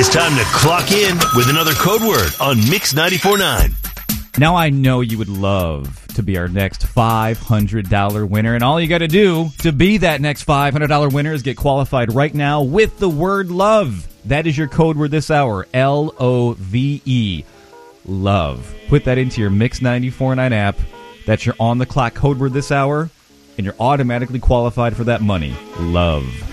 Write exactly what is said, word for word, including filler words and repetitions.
It's time to clock in with another code word on Mix ninety-four point nine. Now I know you would love to be our next five hundred dollars winner, and all you got to do to be that next five hundred dollars winner is get qualified right now with the word love. That is your code word this hour, L O V E, love. Put that into your Mix ninety-four point nine app. That's your on-the-clock code word this hour, and you're automatically qualified for that money, love.